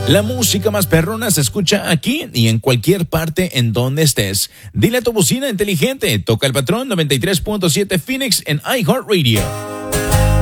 La música más perrona se escucha aquí y en cualquier parte en donde estés. Dile a tu bocina inteligente, toca el patrón 93.7 Phoenix en iHeartRadio.